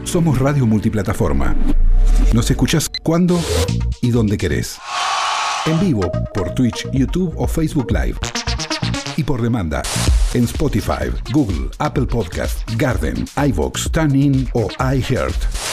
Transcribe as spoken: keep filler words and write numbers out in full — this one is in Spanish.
Somos radio multiplataforma. Nos escuchás cuando y donde querés. En vivo por Twitch, YouTube o Facebook Live. Y por demanda en Spotify, Google, Apple Podcast, Garden, iVoox, TuneIn o iHeart.